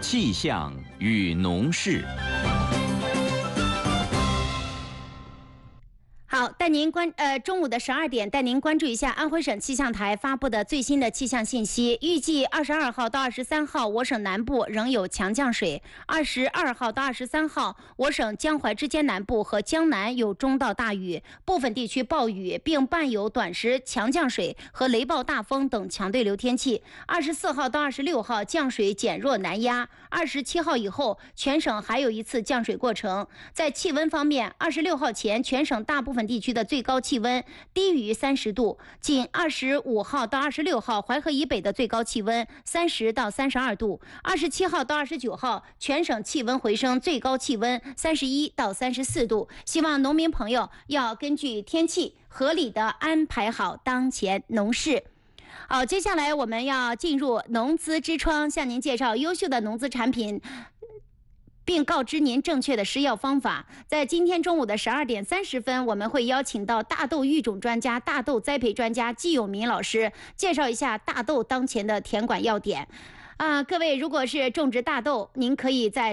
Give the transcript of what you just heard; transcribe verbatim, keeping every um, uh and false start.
气象与农事。 好，带您关呃中午的十二点，带您关注一下安徽省气象台发布的最新的气象信息。预计二十二号到二十三号，我省南部仍有强降水；二十二号到二十三号，我省江淮之间南部和江南有中到大雨，部分地区暴雨，并伴有短时强降水和雷暴大风等强对流天气。二十四号到二十六号，降水减弱南压。二十七号以后，全省还有一次降水过程。在气温方面，二十六号前，全省大部分地区的最高气温低于三十度，仅二十五号到二十六号，淮河以北的最高气温三十到三十二度。二十七号到二十九号，全省气温回升，最高气温三十一到三十四度。希望农民朋友要根据天气合理的安排好当前农事。好，接下来我们要进入农资之窗，向您介绍优秀的农资产品，并告知您正确的施药方法。在今天中午的十二点三十分，我们会邀请到大豆育种专家、大豆栽培专家季永民老师，介绍一下大豆当前的田管要点。啊、各位如果是种植大豆，您可以在